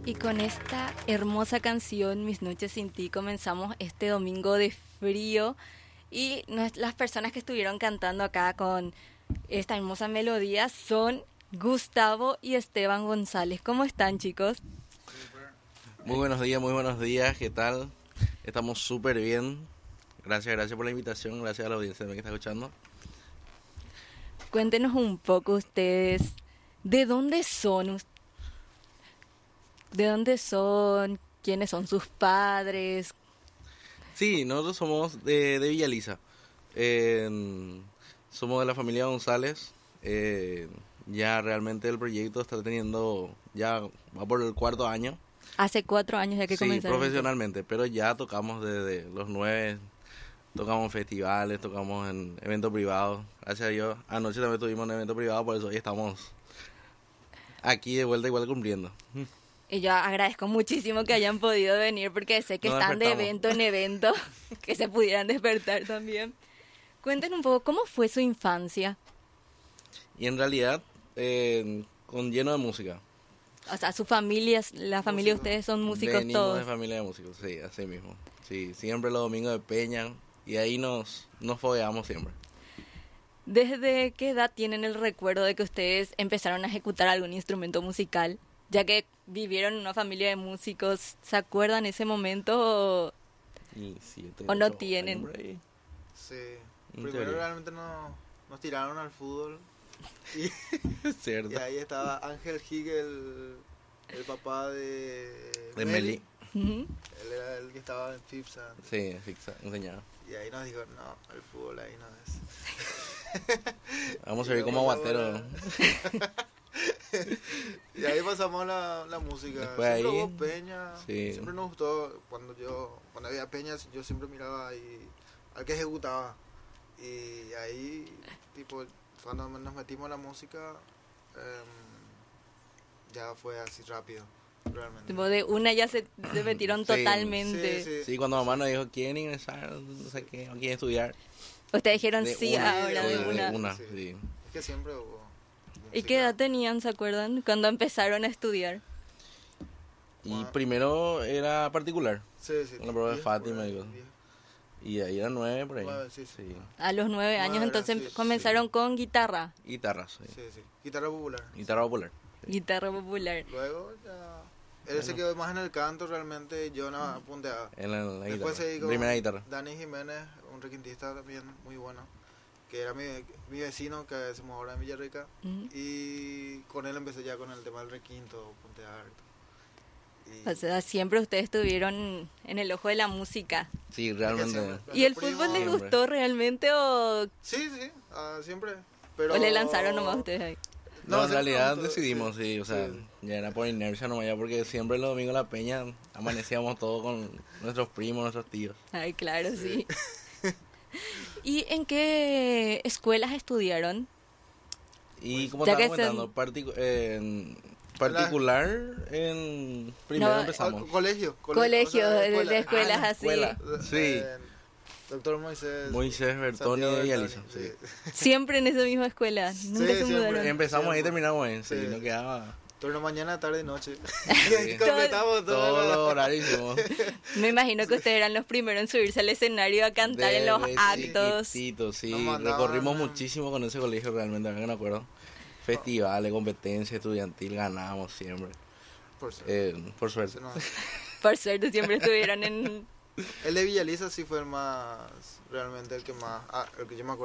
Y con esta hermosa canción, Mis noches sin ti, comenzamos este domingo de frío. Y las personas que estuvieron cantando acá con esta hermosa melodía son Gustavo y Esteban González. ¿Cómo están, chicos? Muy buenos días, ¿qué tal? Estamos súper bien. Gracias por la invitación, gracias a la audiencia que está escuchando. Cuéntenos un poco ustedes, ¿de dónde son? ¿De dónde son? ¿Quiénes son sus padres? Sí, nosotros somos de Villa Elisa. Somos de la familia González. Ya realmente el proyecto está teniendo, ya va por el 4.º año. Hace 4 años ya que Sí, comenzaron. profesionalmente, pero ya tocamos desde los 9, tocamos en festivales, tocamos en eventos privados. Gracias a Dios, anoche también tuvimos un evento privado, por eso hoy estamos aquí de vuelta igual cumpliendo. Y yo agradezco muchísimo que hayan podido venir porque sé que Nos están de despertamos. evento en evento, que se pudieran despertar también. Cuéntenos un poco, ¿cómo fue su infancia? Y en realidad, con lleno de música. O sea, su familia, la familia de Músicos. ustedes son músicos Venimos todos. de familia de músicos, sí, así mismo. Sí, siempre los domingos de peña y ahí nos fogueamos siempre. ¿Desde qué edad tienen el recuerdo de que ustedes empezaron a ejecutar algún instrumento musical? Ya que vivieron en una familia de músicos, ¿se acuerdan ese momento? Y 7, ¿O no 8 tienen? años por ahí. Sí. ¿En Primero serio? realmente nos tiraron al fútbol y, Cierto. y ahí estaba Ángel Higel, el papá de De Meli. Ujú. Él era el que estaba en FIFSA. Sí, fixa, enseñado. Y ahí nos dijo, no, el fútbol ahí no es. Vamos a ir Y como pasamos aguatero. Y ahí pasamos la música. Después Siempre ahí, hubo peña. sí. Siempre nos gustó. Cuando había peñas, yo siempre miraba ahí al que ejecutaba. Y ahí, tipo, cuando nos metimos en la música, ya fue así rápido, realmente. Tipo, de una ya se metieron Sí. totalmente. Sí, sí. Sí, cuando mamá nos dijo, ¿quieren ingresar? No sé qué, o quieren estudiar. Ustedes dijeron De sí una, ahora, de de una. Sí. sí. Es que siempre hubo ¿Y música. qué edad tenían, se acuerdan? Cuando empezaron a estudiar. Y primero era particular. Sí, sí. Con la prueba de 10 Fátima por ahí, y cosas. 10. Y ahí era 9 por ahí. 9, sí, sí. A los 9 años, Bueno, entonces sí, sí. comenzaron con guitarra. Guitarras, sí. Sí, sí. Guitarra popular. Guitarra popular. Guitarra popular. Luego ya... Él se quedó más en el canto realmente, yo no punteaba. En la Después guitarra. seguí con Primera guitarra. Dani Jiménez, un requintista también muy bueno, que era mi vecino, que hacemos ahora en Villarrica. Ujú. Y con él empecé ya con el tema del requinto, puntear. Y O sea, siempre ustedes estuvieron en el ojo de la música. Sí, realmente. siempre. ¿Y el Primo, fútbol les siempre. gustó realmente o Sí, siempre. Pero... le lanzaron nomás a ustedes ahí? No, en siempre realidad me gustó, decidimos, sí, o sea, sí. ya era por inercia nomás, ya porque siempre los domingos en la peña amanecíamos todos con nuestros primos, nuestros tíos. Ay, claro, sí. ¿Y en qué escuelas estudiaron? Y como Ya estaba que comentando, en particular, en primero No, empezamos. Colegio. Colegio, de escuelas Ah, así. escuela. Sí. Doctor Moisés. Moisés Bertoni Santiago y Bertoni, Elisa, sí. Siempre en esa misma escuela. Nunca se siempre. mudaron. Empezamos ahí y Siempre. terminamos ahí, sí, Sí. no quedaba Turno mañana, tarde y noche. Sí. Completamos todos los todo. horarios. hicimos. Me imagino que ustedes eran los primeros en subirse al escenario a cantar en los Desde actos. chiquititos, sí, Nos mandaban, recorrimos ¿no? muchísimo con ese colegio realmente, ahora que me acuerdo. Festivales, competencia estudiantil, ganábamos siempre. Por suerte. Por suerte. No, Por suerte siempre estuvieron en... el de Villaliza sí fue el más, realmente el que más, el que yo me acuerdo.